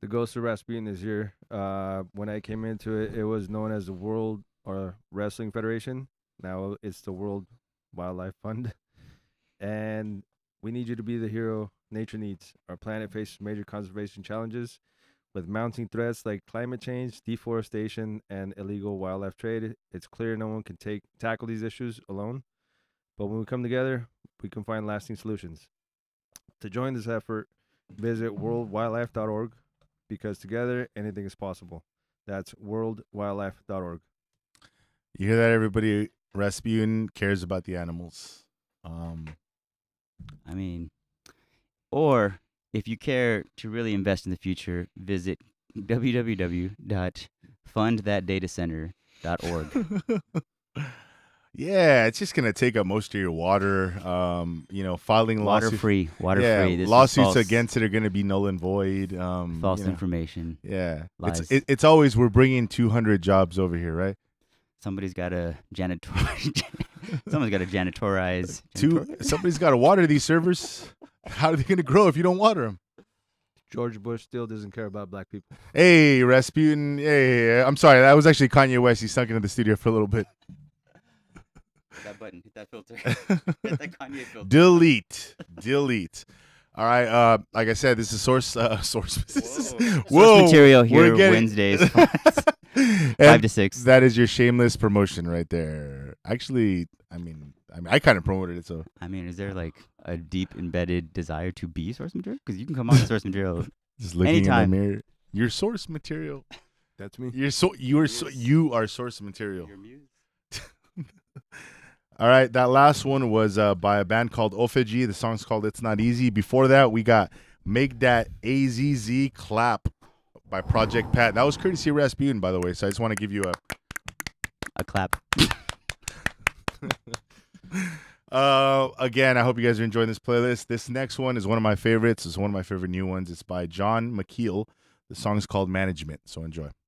The Ghost of Rasputin is here. When I came into it, it was known as the World or Wrestling Federation. Now it's the World Wildlife Fund, and we need you to be the hero nature needs. Our planet faces major conservation challenges with mounting threats like climate change, deforestation, and illegal wildlife trade. It's clear no one can tackle these issues alone, but when we come together, we can find lasting solutions. To join this effort, visit worldwildlife.org because together anything is possible. That's worldwildlife.org. You hear that, everybody? Rasputin cares about the animals. I mean, or if you care to really invest in the future, visit www.fundthatdatacenter.org. Yeah, it's just gonna take up most of your water. Filing Water lawsuits. free. Yeah, This is lawsuits false, against it are gonna be null and void. false information. Yeah, Lies. it's always we're bringing 200 jobs over here, right? Somebody's got to Someone's got to janitorize. Somebody's got to water these servers. How are they gonna grow if you don't water them? George Bush still doesn't care about black people. Hey, Rasputin. Hey, I'm sorry. That was actually Kanye West. He snuck into the studio for a little bit. That button, hit that filter. Hit that Kanye filter. Delete. All right. Like I said, this is source. Source material here Wednesdays, 5 to 6. That is your shameless promotion right there. Actually, I mean, I kind of promoted it. So I mean, is there like a deep embedded desire to be source material? Because you can come on source material just looking anytime. in the mirror. Your source material. That's me. You are source material. Your muse. All right, that last one was by a band called Ofeji. The song's called It's Not Easy. Before that, we got Make That AZZ Clap by Project Pat. That was courtesy of Rasputin, by the way, so I just want to give you A clap. Again, I hope you guys are enjoying this playlist. This next one is one of my favorites. It's one of my favorite new ones. It's by John McKeel. The song's called Management, so enjoy.